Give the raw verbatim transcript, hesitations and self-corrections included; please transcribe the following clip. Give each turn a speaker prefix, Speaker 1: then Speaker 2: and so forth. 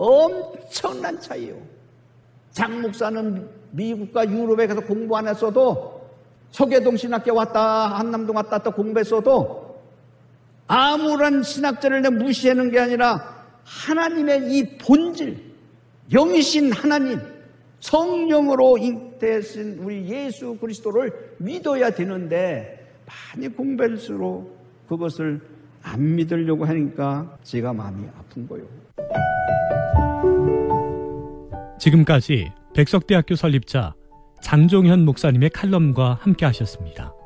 Speaker 1: 엄청난 차이예요. 장 목사는 미국과 유럽에 가서 공부 안 했어도 서계동 신학교 왔다 한남동 왔다 또 공부했어도 아무런 신학자를 무시하는 게 아니라 하나님의 이 본질, 영이신 하나님, 성령으로 잉태하신 우리 예수 그리스도를 믿어야 되는데 많이 공부할수록 그것을 안 믿으려고 하니까 제가 마음이 아픈 거예요.
Speaker 2: 지금까지 백석대학교 설립자 장종현 목사님의 칼럼과 함께 하셨습니다.